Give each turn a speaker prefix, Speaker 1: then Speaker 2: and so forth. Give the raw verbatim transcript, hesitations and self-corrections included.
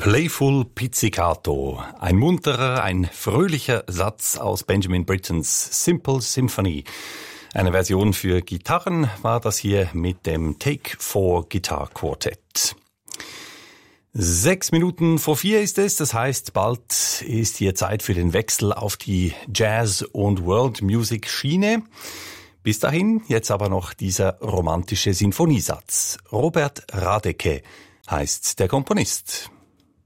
Speaker 1: Playful Pizzicato, ein munterer, ein fröhlicher Satz aus Benjamin Brittens Simple Symphony. Eine Version für Gitarren war das hier mit dem Take Four Guitar Quartet. Sechs Minuten vor vier ist es, das heißt, bald ist hier Zeit für den Wechsel auf die Jazz- und World-Music-Schiene. Bis dahin jetzt aber noch dieser romantische Sinfoniesatz. Robert Radeke heißt der Komponist.